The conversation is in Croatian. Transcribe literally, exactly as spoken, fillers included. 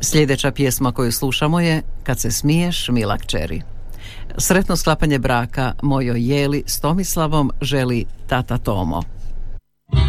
Sljedeća pjesma koju slušamo je Kad se smiješ, mila kćeri. Sretno sklapanje braka mojoj Jeli s Tomislavom želi tata Tomo.